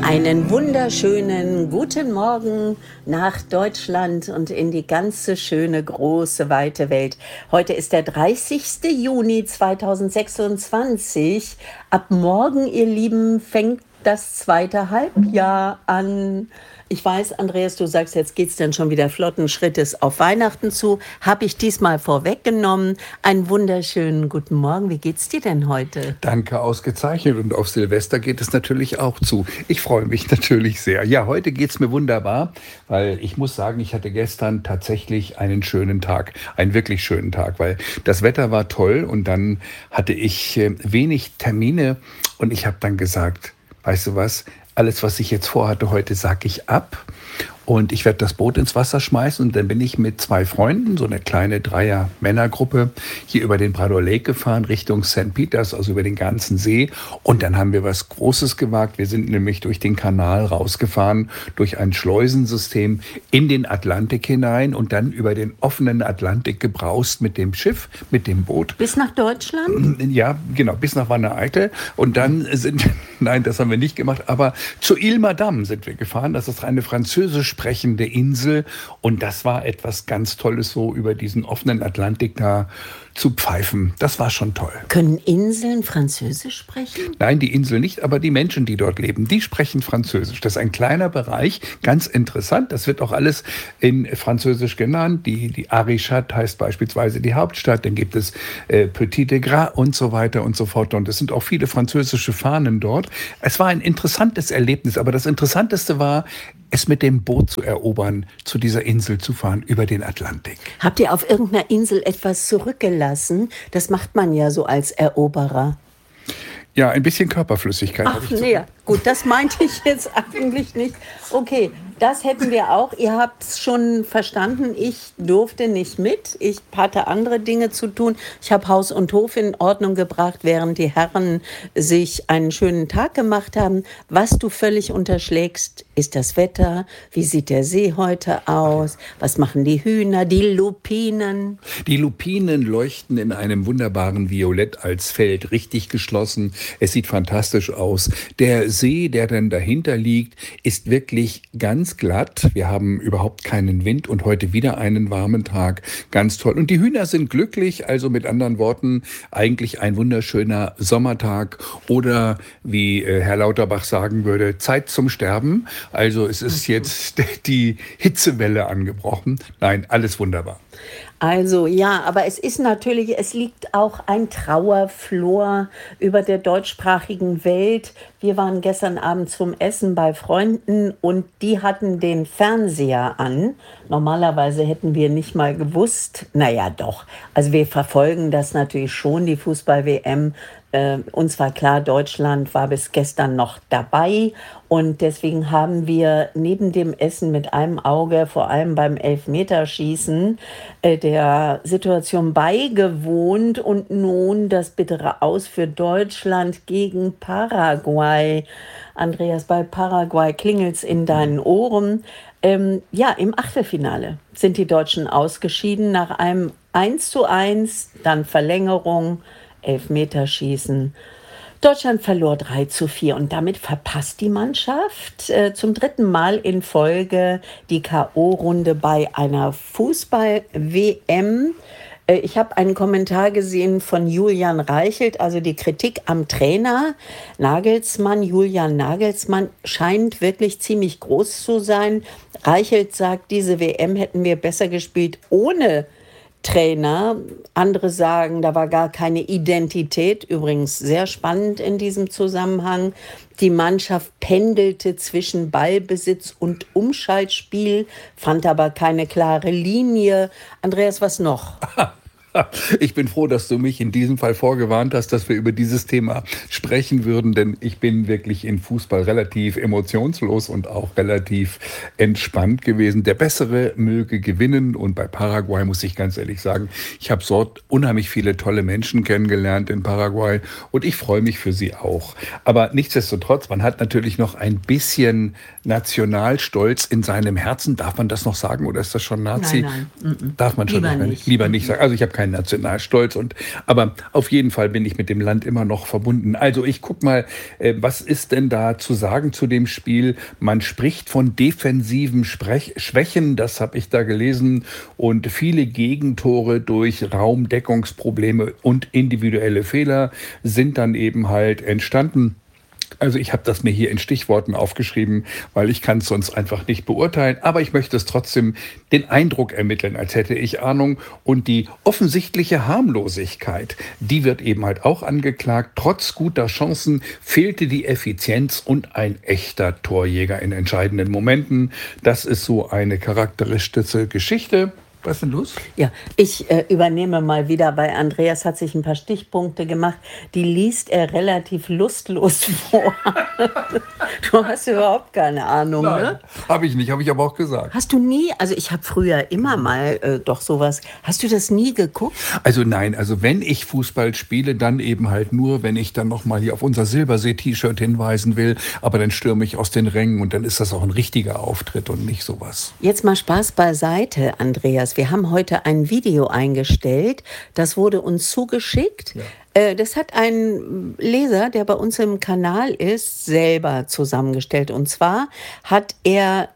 Einen wunderschönen guten Morgen nach Deutschland und in die ganze schöne, große, weite Welt. Heute ist der 30. Juni 2026. Ab morgen, ihr Lieben, fängt das zweite Halbjahr an. Ich weiß, Andreas, du sagst, jetzt geht's dann schon wieder flotten Schrittes auf Weihnachten zu. Habe ich diesmal vorweggenommen. Einen wunderschönen guten Morgen. Wie geht's dir denn heute? Danke, ausgezeichnet. Und auf Silvester geht es natürlich auch zu. Ich freue mich natürlich sehr. Ja, heute geht's mir wunderbar, weil ich muss sagen, ich hatte gestern tatsächlich einen schönen Tag. Einen wirklich schönen Tag, weil das Wetter war toll und dann hatte ich wenig Termine und ich habe dann gesagt, weißt du was? Alles, was ich jetzt vorhatte heute, sage ich ab. Und ich werde das Boot ins Wasser schmeißen und dann bin ich mit 2 Freunden, so eine kleine Dreier-Männergruppe, hier über den Brador Lake gefahren, Richtung St. Peters, also über den ganzen See. Und dann haben wir was Großes gewagt. Wir sind nämlich durch den Kanal rausgefahren, durch ein Schleusensystem in den Atlantik hinein und dann über den offenen Atlantik gebraust mit dem Schiff, mit dem Boot. Bis nach Deutschland? Ja, genau, bis nach Wanne-Eickel. Und dann nein, das haben wir nicht gemacht, aber zu Île-Madame sind wir gefahren. Das ist eine französisch sprechende Insel und das war etwas ganz Tolles, so über diesen offenen Atlantik da zu pfeifen. Das war schon toll. Können Inseln Französisch sprechen? Nein, die Insel nicht, aber die Menschen, die dort leben, die sprechen Französisch. Das ist ein kleiner Bereich, ganz interessant. Das wird auch alles in Französisch genannt. Die Arichat heißt beispielsweise die Hauptstadt. Dann gibt es Petit de Gras und so weiter und so fort. Und es sind auch viele französische Fahnen dort. Es war ein interessantes Erlebnis, aber das Interessanteste war, es mit dem Boot zu erobern, zu dieser Insel zu fahren, über den Atlantik. Habt ihr auf irgendeiner Insel etwas zurückgelassen? Das macht man ja so als Eroberer. Ja, ein bisschen Körperflüssigkeit. Ach, nee, gut, das meinte ich jetzt eigentlich nicht. Okay, das hätten wir auch. Ihr habt es schon verstanden. Ich durfte nicht mit. Ich hatte andere Dinge zu tun. Ich habe Haus und Hof in Ordnung gebracht, während die Herren sich einen schönen Tag gemacht haben. Was du völlig unterschlägst, ist das Wetter. Wie sieht der See heute aus? Was machen die Hühner, die Lupinen? Die Lupinen leuchten in einem wunderbaren Violett als Feld, richtig geschlossen. Es sieht fantastisch aus. Der See, der dann dahinter liegt, ist wirklich ganz glatt. Wir haben überhaupt keinen Wind und heute wieder einen warmen Tag. Ganz toll. Und die Hühner sind glücklich, also mit anderen Worten, eigentlich ein wunderschöner Sommertag oder wie Herr Lauterbach sagen würde, Zeit zum Sterben. Also es ist jetzt die Hitzewelle angebrochen. Nein, alles wunderbar. Also ja, aber es ist natürlich, es liegt auch ein Trauerflor über der deutschsprachigen Welt. Wir waren gestern Abend zum Essen bei Freunden und die hatten den Fernseher an. Normalerweise hätten wir nicht mal gewusst, naja doch, also wir verfolgen das natürlich schon, die Fußball-WM. Uns war klar, Deutschland war bis gestern noch dabei und deswegen haben wir neben dem Essen mit einem Auge, vor allem beim Elfmeterschießen, der Situation beigewohnt und nun das bittere Aus für Deutschland gegen Paraguay. Andreas, bei Paraguay klingelt's in deinen Ohren. Ja, im Achtelfinale sind die Deutschen ausgeschieden nach einem 1:1, dann Verlängerung, Elfmeterschießen. Deutschland verlor 3:4 und damit verpasst die Mannschaft zum 3. Mal in Folge die K.O.-Runde bei einer Fußball-WM. Ich habe einen Kommentar gesehen von Julian Reichelt, also die Kritik am Trainer Nagelsmann. Julian Nagelsmann scheint wirklich ziemlich groß zu sein. Reichelt sagt, diese WM hätten wir besser gespielt ohne Trainer. Andere sagen, da war gar keine Identität. Übrigens sehr spannend in diesem Zusammenhang. Die Mannschaft pendelte zwischen Ballbesitz und Umschaltspiel, fand aber keine klare Linie. Andreas, was noch? Ich bin froh, dass du mich in diesem Fall vorgewarnt hast, dass wir über dieses Thema sprechen würden, denn ich bin wirklich in Fußball relativ emotionslos und auch relativ entspannt gewesen. Der Bessere möge gewinnen und bei Paraguay muss ich ganz ehrlich sagen, ich habe dort unheimlich viele tolle Menschen kennengelernt in Paraguay und ich freue mich für sie auch. Aber nichtsdestotrotz, man hat natürlich noch ein bisschen Nationalstolz in seinem Herzen. Darf man das noch sagen oder ist das schon Nazi? Nein. Darf man schon lieber nicht sagen. Also ich habe keinen kein Nationalstolz. Aber auf jeden Fall bin ich mit dem Land immer noch verbunden. Also ich guck mal, was ist denn da zu sagen zu dem Spiel? Man spricht von defensiven Schwächen, das habe ich da gelesen, und viele Gegentore durch Raumdeckungsprobleme und individuelle Fehler sind dann eben halt entstanden. Also ich habe das mir hier in Stichworten aufgeschrieben, weil ich kann es sonst einfach nicht beurteilen. Aber ich möchte es trotzdem den Eindruck ermitteln, als hätte ich Ahnung. Und die offensichtliche Harmlosigkeit, die wird eben halt auch angeklagt. Trotz guter Chancen fehlte die Effizienz und ein echter Torjäger in entscheidenden Momenten. Das ist so eine charakteristische Geschichte. Was ist denn los? Ja, ich übernehme mal wieder, bei Andreas hat sich ein paar Stichpunkte gemacht, die liest er relativ lustlos vor. Du hast überhaupt keine Ahnung, Nein, ne? Habe ich nicht, habe ich aber auch gesagt. Hast du nie, also ich habe früher immer mal doch sowas, hast du das nie geguckt? Also nein, also wenn ich Fußball spiele, dann eben halt nur, wenn ich dann nochmal hier auf unser Silbersee-T-Shirt hinweisen will, aber dann stürme ich aus den Rängen und dann ist das auch ein richtiger Auftritt und nicht sowas. Jetzt mal Spaß beiseite, Andreas. Wir haben heute ein Video eingestellt, das wurde uns zugeschickt. Ja. Das hat ein Leser, der bei uns im Kanal ist, selber zusammengestellt. Und zwar hat er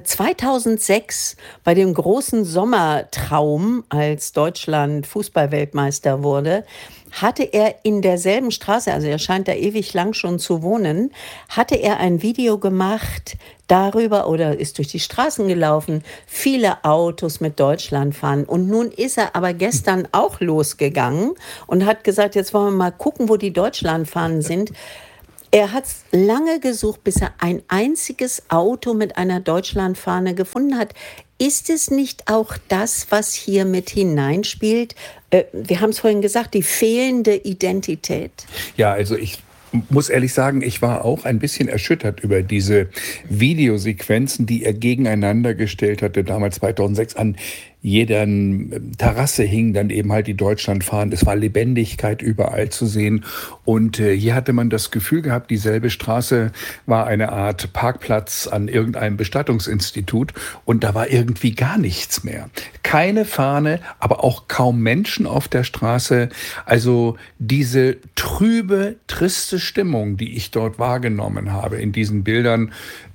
2006 bei dem großen Sommertraum, als Deutschland Fußballweltmeister wurde, hatte er in derselben Straße, also er scheint da ewig lang schon zu wohnen, hatte er ein Video gemacht darüber oder ist durch die Straßen gelaufen, viele Autos mit Deutschland fahren. Und nun ist er aber gestern auch losgegangen und hat gesagt, jetzt wollen wir mal gucken, wo die Deutschlandfahnen sind. Er hat lange gesucht, bis er ein einziges Auto mit einer Deutschlandfahne gefunden hat. Ist es nicht auch das, was hier mit hineinspielt? Wir haben es vorhin gesagt, die fehlende Identität. Ja, also ich muss ehrlich sagen, ich war auch ein bisschen erschüttert über diese Videosequenzen, die er gegeneinander gestellt hatte, damals 2006 an jeder Terrasse hingen dann eben halt die Deutschlandfahnen. Es war Lebendigkeit überall zu sehen. Und hier hatte man das Gefühl gehabt, dieselbe Straße war eine Art Parkplatz an irgendeinem Bestattungsinstitut. Und da war irgendwie gar nichts mehr. Keine Fahne, aber auch kaum Menschen auf der Straße. Also diese trübe, triste Stimmung, die ich dort wahrgenommen habe in diesen Bildern,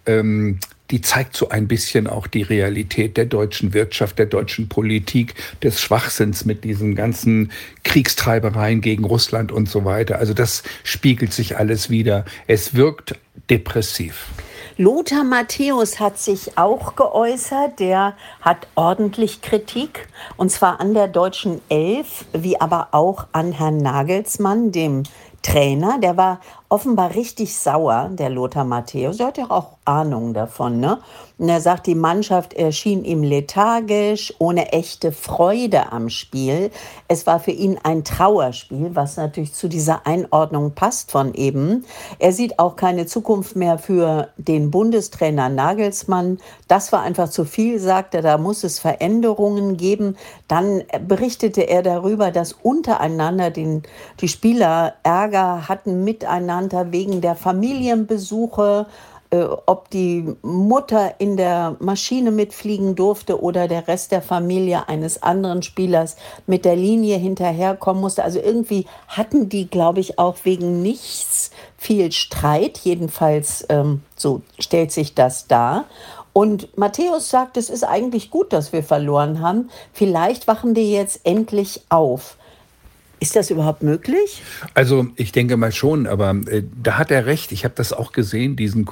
die zeigt so ein bisschen auch die Realität der deutschen Wirtschaft, der deutschen Politik, des Schwachsinns mit diesen ganzen Kriegstreibereien gegen Russland und so weiter. Also das spiegelt sich alles wider. Es wirkt depressiv. Lothar Matthäus hat sich auch geäußert, der hat ordentlich Kritik, und zwar an der deutschen Elf, wie aber auch an Herrn Nagelsmann, dem Trainer. Der war offenbar richtig sauer, der Lothar Matthäus. Der hat ja auch Ahnung davon, ne? Und er sagt, die Mannschaft erschien ihm lethargisch, ohne echte Freude am Spiel. Es war für ihn ein Trauerspiel, was natürlich zu dieser Einordnung passt von eben. Er sieht auch keine Zukunft mehr für den Bundestrainer Nagelsmann. Das war einfach zu viel, sagt er, da muss es Veränderungen geben. Dann berichtete er darüber, dass untereinander die Spieler Ärger hatten miteinander wegen der Familienbesuche, ob die Mutter in der Maschine mitfliegen durfte oder der Rest der Familie eines anderen Spielers mit der Linie hinterherkommen musste. Also irgendwie hatten die, glaube ich, auch wegen nichts viel Streit. Jedenfalls so stellt sich das dar. Und Matthäus sagt, es ist eigentlich gut, dass wir verloren haben. Vielleicht wachen die jetzt endlich auf. Ist das überhaupt möglich? Also ich denke mal schon, aber da hat er recht. Ich habe das auch gesehen, diesen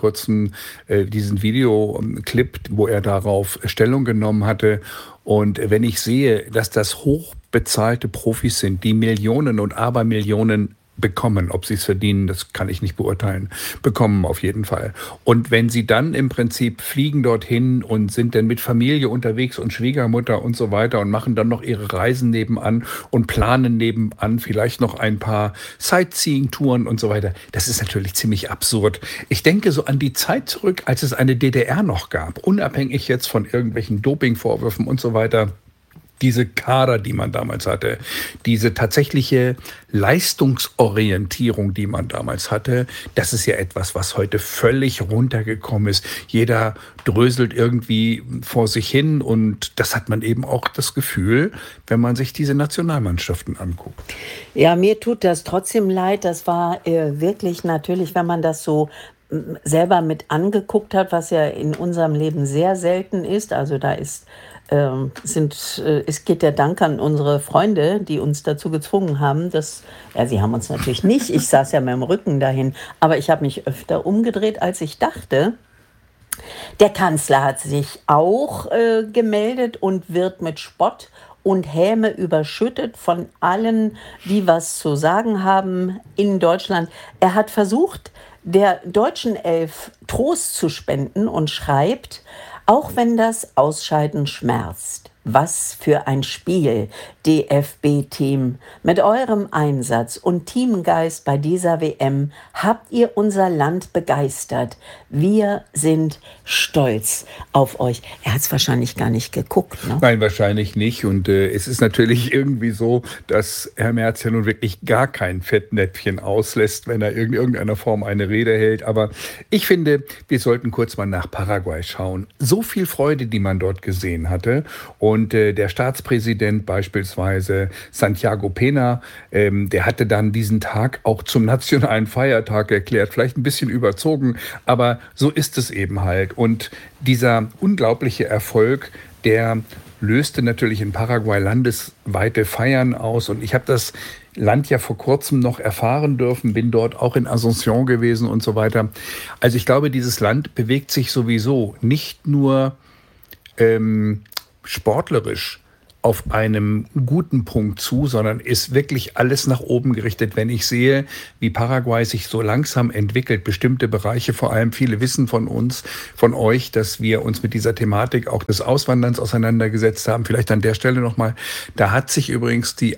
Videoclip, wo er darauf Stellung genommen hatte. Und wenn ich sehe, dass das hochbezahlte Profis sind, die Millionen und Abermillionen bekommen, ob sie es verdienen, das kann ich nicht beurteilen, bekommen auf jeden Fall. Und wenn sie dann im Prinzip fliegen dorthin und sind dann mit Familie unterwegs und Schwiegermutter und so weiter und machen dann noch ihre Reisen nebenan und planen nebenan vielleicht noch ein paar Sightseeing-Touren und so weiter, das ist natürlich ziemlich absurd. Ich denke so an die Zeit zurück, als es eine DDR noch gab, unabhängig jetzt von irgendwelchen Dopingvorwürfen und so weiter. diese Kader, die man damals hatte, diese tatsächliche Leistungsorientierung, die man damals hatte, das ist ja etwas, was heute völlig runtergekommen ist. Jeder dröselt irgendwie vor sich hin und das hat man eben auch das Gefühl, wenn man sich diese Nationalmannschaften anguckt. Ja, mir tut das trotzdem leid. Das war wirklich natürlich, wenn man das so selber mit angeguckt hat, was ja in unserem Leben sehr selten ist. Also da es geht der Dank an unsere Freunde, die uns dazu gezwungen haben. Sie haben uns natürlich nicht, ich saß ja mit dem Rücken dahin, aber ich habe mich öfter umgedreht, als ich dachte. Der Kanzler hat sich auch gemeldet und wird mit Spott und Häme überschüttet von allen, die was zu sagen haben in Deutschland. Er hat versucht, der deutschen Elf Trost zu spenden und schreibt: Auch wenn das Ausscheiden schmerzt, was für ein Spiel, DFB-Team. Mit eurem Einsatz und Teamgeist bei dieser WM habt ihr unser Land begeistert. Wir sind stolz auf euch. Er hat es wahrscheinlich gar nicht geguckt, ne? Nein, wahrscheinlich nicht. Und es ist natürlich irgendwie so, dass Herr Merz ja nun wirklich gar kein Fettnäpfchen auslässt, wenn er in irgendeiner Form eine Rede hält. Aber ich finde, wir sollten kurz mal nach Paraguay schauen. So viel Freude, die man dort gesehen hatte. Und der Staatspräsident beispielsweise Santiago Peña, der hatte dann diesen Tag auch zum nationalen Feiertag erklärt. Vielleicht ein bisschen überzogen, aber so ist es eben halt. Und dieser unglaubliche Erfolg, der löste natürlich in Paraguay landesweite Feiern aus. Und ich habe das Land ja vor kurzem noch erfahren dürfen, bin dort auch in Asunción gewesen und so weiter. Also ich glaube, dieses Land bewegt sich sowieso nicht nur sportlerisch auf einem guten Punkt zu, sondern ist wirklich alles nach oben gerichtet. Wenn ich sehe, wie Paraguay sich so langsam entwickelt, bestimmte Bereiche, vor allem viele wissen von uns, von euch, dass wir uns mit dieser Thematik auch des Auswanderns auseinandergesetzt haben. Vielleicht an der Stelle nochmal, da hat sich übrigens die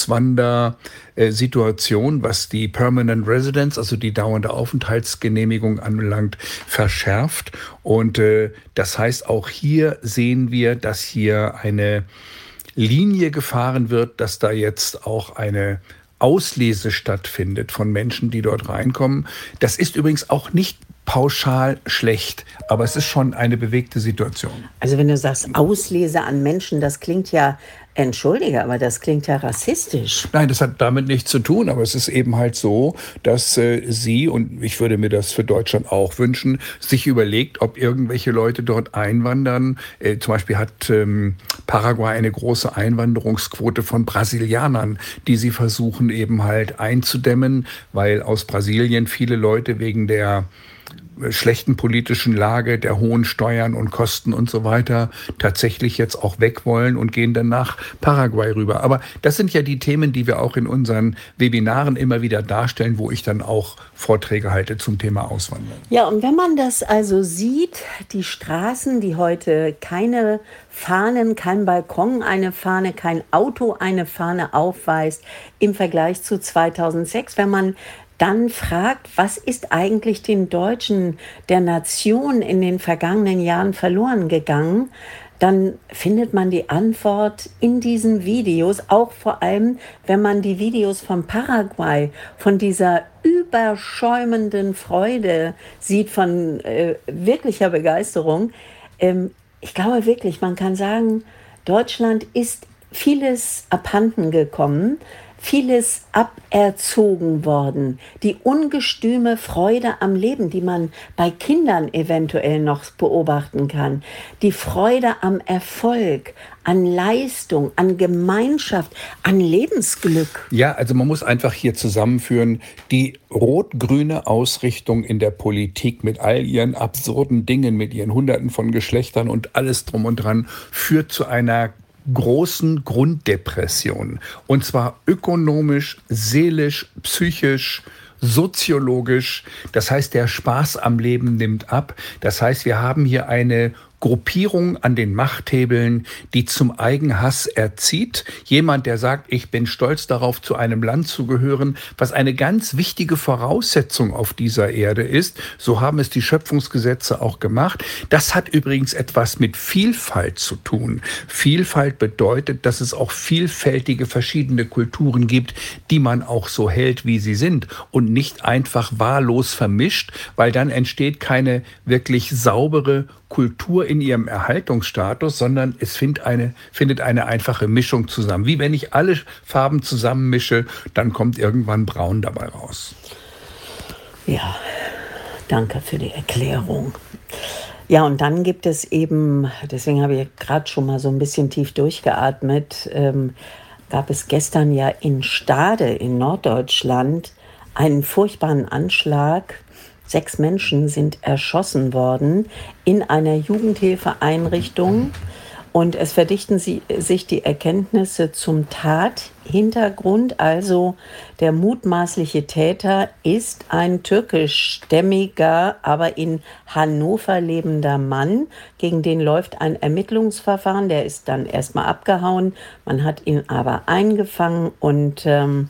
Auswandersituation, was die Permanent Residence, also die dauernde Aufenthaltsgenehmigung anbelangt, verschärft. Und das heißt, auch hier sehen wir, dass hier eine Linie gefahren wird, dass da jetzt auch eine Auslese stattfindet von Menschen, die dort reinkommen. Das ist übrigens auch nicht pauschal schlecht, aber es ist schon eine bewegte Situation. Also wenn du sagst Auslese an Menschen, das klingt ja, entschuldige, aber das klingt ja rassistisch. Nein, das hat damit nichts zu tun, aber es ist eben halt so, dass sie, und ich würde mir das für Deutschland auch wünschen, sich überlegt, ob irgendwelche Leute dort einwandern. Zum Beispiel hat Paraguay eine große Einwanderungsquote von Brasilianern, die sie versuchen eben halt einzudämmen, weil aus Brasilien viele Leute wegen der schlechten politischen Lage, der hohen Steuern und Kosten und so weiter tatsächlich jetzt auch weg wollen und gehen dann nach Paraguay rüber. Aber das sind ja die Themen, die wir auch in unseren Webinaren immer wieder darstellen, wo ich dann auch Vorträge halte zum Thema Auswandern. Ja, und wenn man das also sieht, die Straßen, die heute keine Fahnen, kein Balkon eine Fahne, kein Auto eine Fahne aufweist im Vergleich zu 2006, wenn man dann fragt, was ist eigentlich den Deutschen, der Nation in den vergangenen Jahren verloren gegangen, dann findet man die Antwort in diesen Videos, auch vor allem, wenn man die Videos von Paraguay, von dieser überschäumenden Freude sieht, von wirklicher Begeisterung. Ich glaube wirklich, man kann sagen, Deutschland ist vieles abhanden gekommen, vieles aberzogen worden. Die ungestüme Freude am Leben, die man bei Kindern eventuell noch beobachten kann. Die Freude am Erfolg, an Leistung, an Gemeinschaft, an Lebensglück. Ja, also man muss einfach hier zusammenführen, die rot-grüne Ausrichtung in der Politik mit all ihren absurden Dingen, mit ihren Hunderten von Geschlechtern und alles drum und dran, führt zu einer großen Grunddepression. Und zwar ökonomisch, seelisch, psychisch, soziologisch. Das heißt, der Spaß am Leben nimmt ab. Das heißt, wir haben hier eine Gruppierung an den Machthebeln, die zum Eigenhass erzieht. Jemand, der sagt, ich bin stolz darauf, zu einem Land zu gehören, was eine ganz wichtige Voraussetzung auf dieser Erde ist. So haben es die Schöpfungsgesetze auch gemacht. Das hat übrigens etwas mit Vielfalt zu tun. Vielfalt bedeutet, dass es auch vielfältige verschiedene Kulturen gibt, die man auch so hält, wie sie sind und nicht einfach wahllos vermischt, weil dann entsteht keine wirklich saubere Kultur in ihrem Erhaltungsstatus, sondern es findet eine einfache Mischung zusammen. Wie wenn ich alle Farben zusammenmische, dann kommt irgendwann Braun dabei raus. Ja, danke für die Erklärung. Ja, und dann gibt es eben, deswegen habe ich gerade schon mal so ein bisschen tief durchgeatmet, gab es gestern ja in Stade in Norddeutschland einen furchtbaren Anschlag. 6 Menschen sind erschossen worden in einer Jugendhilfeeinrichtung. Und es verdichten sich die Erkenntnisse zum Tathintergrund. Also der mutmaßliche Täter ist ein türkischstämmiger, aber in Hannover lebender Mann. Gegen den läuft ein Ermittlungsverfahren. Der ist dann erstmal abgehauen. Man hat ihn aber eingefangen und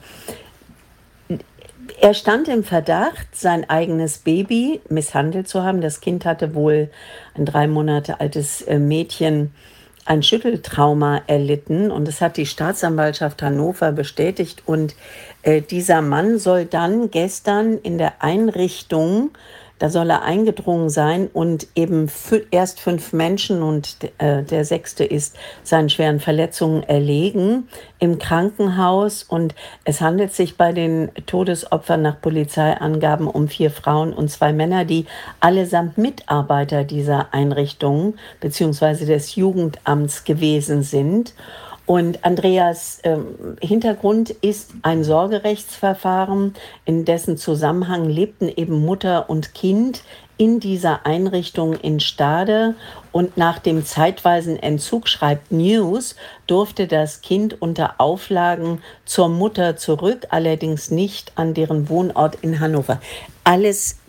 er stand im Verdacht, sein eigenes Baby misshandelt zu haben. Das Kind hatte wohl, ein 3 Monate altes Mädchen, ein Schütteltrauma erlitten, und das hat die Staatsanwaltschaft Hannover bestätigt. Und dieser Mann soll dann gestern in der Einrichtung, da soll er eingedrungen sein und eben erst 5 Menschen und der 6. ist seinen schweren Verletzungen erlegen im Krankenhaus. Und es handelt sich bei den Todesopfern nach Polizeiangaben um 4 Frauen und 2 Männer, die allesamt Mitarbeiter dieser Einrichtung bzw. des Jugendamts gewesen sind. Und Andreas, Hintergrund ist ein Sorgerechtsverfahren, in dessen Zusammenhang lebten eben Mutter und Kind in dieser Einrichtung in Stade. Und nach dem zeitweisen Entzug, schreibt News, durfte das Kind unter Auflagen zur Mutter zurück, allerdings nicht an deren Wohnort in Hannover. Alles